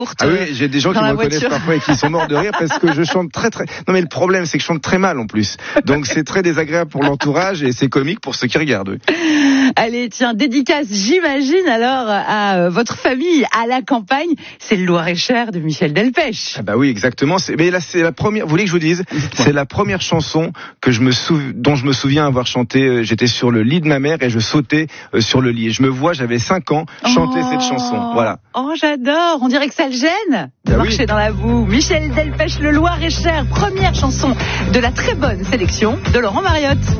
Ah oui, j'ai des gens qui me reconnaissent parfois et qui sont morts de rire parce que je chante très. Non mais le problème c'est que je chante très mal en plus. Donc c'est très désagréable pour l'entourage et c'est comique pour ceux qui regardent. Allez, tiens, dédicace, j'imagine alors à votre famille à la campagne. C'est le Loir-et-Cher de Michel Delpech. Ah bah oui, exactement. Mais là c'est la première. Vous voulez que je vous dise ? C'est la première chanson que dont je me souviens avoir chanté. J'étais sur le lit de ma mère et je sautais sur le lit. Et je me vois, j'avais 5 ans, chanter cette chanson. Voilà. Oh, j'adore. On dirait que ça le gêne de marcher dans la boue. Michel Delpech, le Loir-et-Cher, première chanson de la très bonne sélection de Laurent Mariotte.